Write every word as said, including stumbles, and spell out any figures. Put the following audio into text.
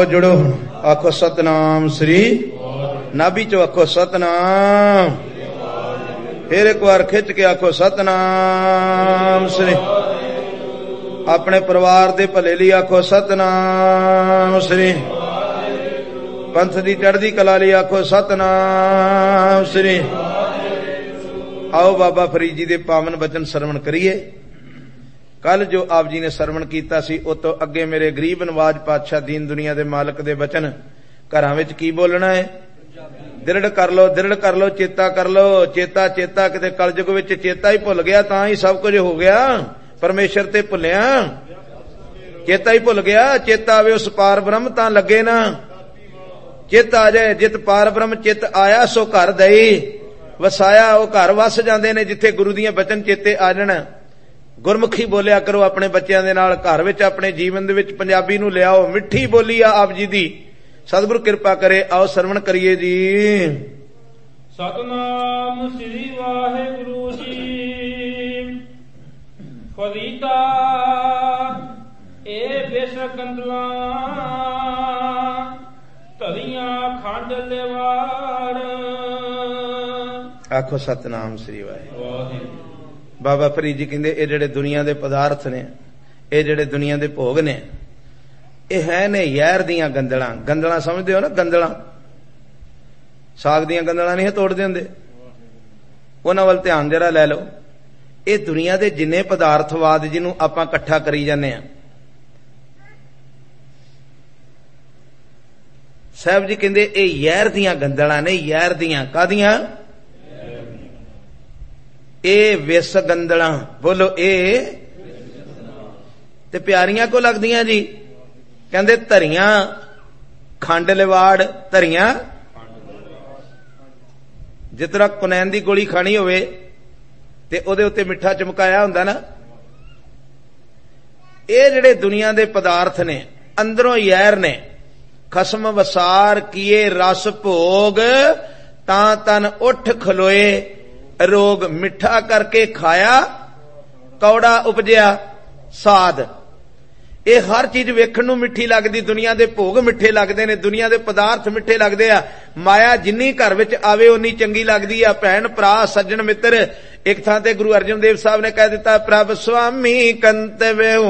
आओ जुड़ो, आखो सतनाम श्री, नाभि चो आखो सतनाम, फिर एक बार खिंच के आखो सतनाम श्री, अपने परिवार दे भले लिए आखो सतनाम श्री, पंथ दी चढ़दी कला लिए आखो सतनाम श्री। आओ बाबा फरीद जी दे पावन बचन सरवण करिए। कल जो आप जी ने सरवण कीता सी उस तो अगे मेरे गरीब नवाज पातशाह दीन दुनिया दे मालक दे बचन घरां विच की बोलना है? दृढ़ कर लो, दृढ़ कर लो, चेता कर लो, चेता चेता। किते कलयुग विच चेता ही भुल गया तां ही सब कुछ हो गया, परमेश्वर ते भुलिया, चेता ही भुल गया। चेता आवे उस पार ब्रह्म तां लगे ना, चित आ जाए जित पार ब्रह्म चित आया सो घर दई वसाया। वो घर वस जाते ने जिथे गुरु दियां बचन चेते आ जाण। गुरमुखी बोलिया करो अपने बच्चों के नाल, घर विच अपने जीवन दे विच पंजाबी नूं लियाओ। मिठी बोली आ आप जी दी, सतगुरु कृपा करे। आओ सरवण करिए जी। सतनाम श्री वाहिगुरु जी। फरीदा ए बेशकंदला धरियां खंड लेवाड़। आखो सतनाम श्री वाहिगुरु। बाबा फरीद जी कहंदे ये जिहड़े दुनिया दे पदार्थ ने, ये जिहड़े दुनिया दे भोग ने, ये है ने यैर दियां गंदलां। गंदलां समझदे हो ना? गंदलां साग दियां गंदलां नहीं तोड़दे हुंदे, उन्हां वल ध्यान जरा लै लो। ये दुनिया दे जिन्ने पदार्थवाद जिन्हों आपां इकट्ठा करी जाने आ, साहब जी कहंदे ये यैर दियां गंदलां ने। यैर दियां कादियां? ए विस गंदलां। बोलो ए ते प्यारियां को लगदियां जी। कहंदे धरियां खंड लिवाड़। धरियां जिस तरह कुनैन दी गोली खानी होवे ते ओदे उत्ते मिठा चमकाया हुंदा ना, ये जिहड़े दुनिया दे पदार्थ ने अंदरों यैर ने। खसम वसार किए रस भोग, तां तन उठ खलोए रोग। मिठा करके खाया कौड़ा उपजया साध। ये हर चीज वेखण नूं मिठी लगदी। दुनिया दे भोग मिठे लगदे ने, दुनिया दे पदार्थ मिठे लगदे आ। माया जिन्नी घर विच आवे उन्नी चंगी लगदी आ। भैण भरा सज्जण मित्र, एक थां ते गुरु अर्जन देव साहब ने कह दिता, प्रभ स्वामी कंत वे